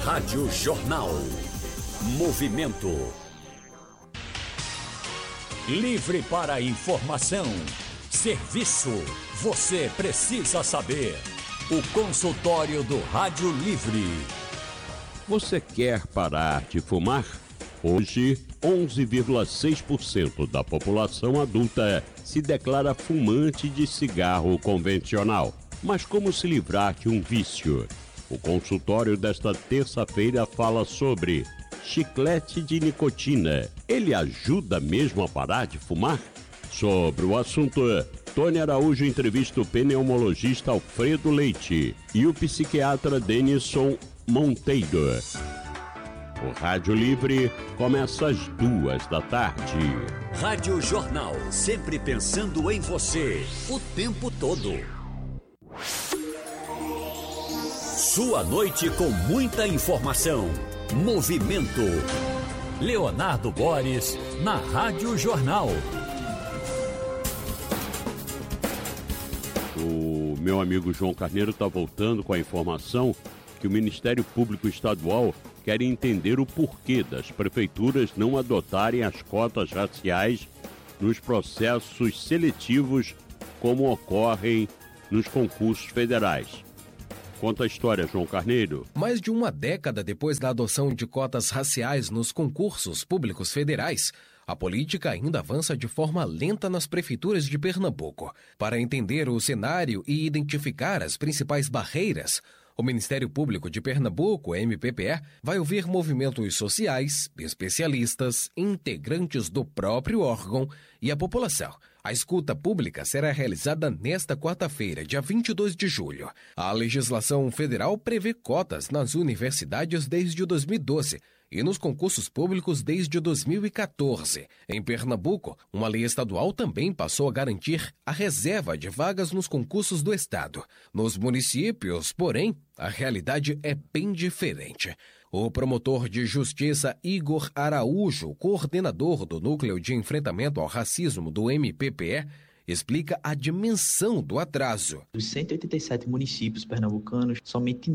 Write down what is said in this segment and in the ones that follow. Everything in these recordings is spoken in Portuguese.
Rádio Jornal. Movimento. Livre para informação. Serviço. Você precisa saber. O consultório do Rádio Livre. Você quer parar de fumar? Hoje, 11,6% da população adulta se declara fumante de cigarro convencional. Mas como se livrar de um vício? O consultório desta terça-feira fala sobre chiclete de nicotina. Ele ajuda mesmo a parar de fumar? Sobre o assunto, Tony Araújo entrevista o pneumologista Alfredo Leite e o psiquiatra Denison Monteiro. O Rádio Livre começa às 14h. Rádio Jornal, sempre pensando em você, o tempo todo. Sua noite com muita informação. Movimento. Leonardo Boris, na Rádio Jornal. O meu amigo João Carneiro está voltando com a informação que o Ministério Público Estadual quer entender o porquê das prefeituras não adotarem as cotas raciais nos processos seletivos como ocorrem nos concursos federais. Conta a história, João Carneiro. Mais de uma década depois da adoção de cotas raciais nos concursos públicos federais, a política ainda avança de forma lenta nas prefeituras de Pernambuco. Para entender o cenário e identificar as principais barreiras, o Ministério Público de Pernambuco, MPPE, vai ouvir movimentos sociais, especialistas, integrantes do próprio órgão e a população. A escuta pública será realizada nesta quarta-feira, dia 22 de julho. A legislação federal prevê cotas nas universidades desde 2012 e nos concursos públicos desde 2014. Em Pernambuco, uma lei estadual também passou a garantir a reserva de vagas nos concursos do estado. Nos municípios, porém, a realidade é bem diferente. O promotor de justiça Igor Araújo, coordenador do Núcleo de Enfrentamento ao Racismo do MPPE, explica a dimensão do atraso. Dos 187 municípios pernambucanos, somente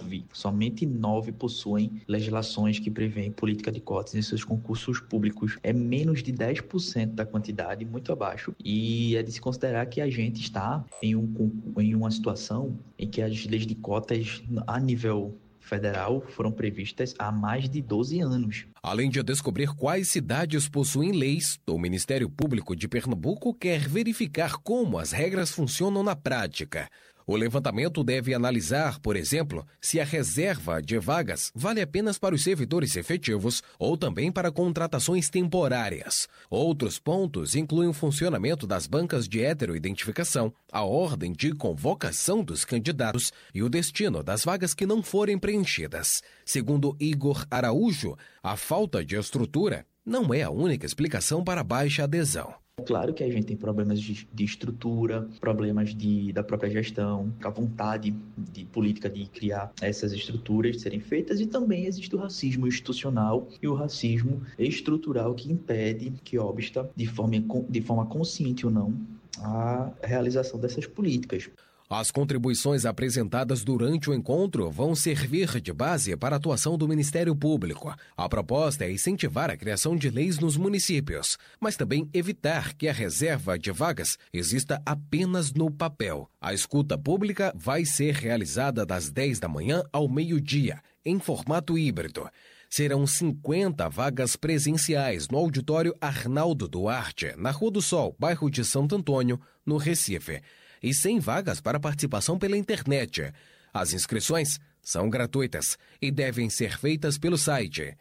9 possuem legislações que prevêem política de cotas em seus concursos públicos. É menos de 10% da quantidade, muito abaixo. E é de se considerar que a gente está em uma situação em que as leis de cotas a nível federal foram previstas há mais de 12 anos. Além de descobrir quais cidades possuem leis, o Ministério Público de Pernambuco quer verificar como as regras funcionam na prática. O levantamento deve analisar, por exemplo, se a reserva de vagas vale apenas para os servidores efetivos ou também para contratações temporárias. Outros pontos incluem o funcionamento das bancas de heteroidentificação, a ordem de convocação dos candidatos e o destino das vagas que não forem preenchidas. Segundo Igor Araújo, a falta de estrutura não é a única explicação para a baixa adesão. Claro que a gente tem problemas de estrutura, problemas da própria gestão, a vontade de política de criar essas estruturas de serem feitas, e também existe o racismo institucional e o racismo estrutural que impede, que obsta de forma consciente ou não a realização dessas políticas. As contribuições apresentadas durante o encontro vão servir de base para a atuação do Ministério Público. A proposta é incentivar a criação de leis nos municípios, mas também evitar que a reserva de vagas exista apenas no papel. A escuta pública vai ser realizada das 10 da manhã ao meio-dia, em formato híbrido. Serão 50 vagas presenciais no auditório Arnaldo Duarte, na Rua do Sol, bairro de Santo Antônio, no Recife, e 100 vagas para participação pela internet. As inscrições são gratuitas e devem ser feitas pelo site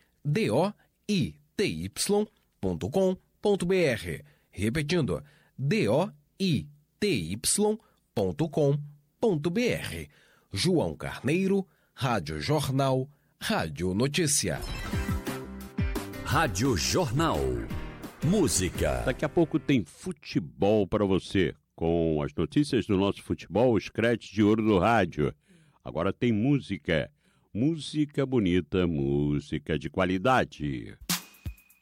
doity.com.br. Repetindo, doity.com.br. João Carneiro, Rádio Jornal, Rádio Notícia. Rádio Jornal. Música. Daqui a pouco tem futebol para você, com as notícias do nosso futebol, os créditos de ouro do rádio. Agora tem música. Música bonita, música de qualidade.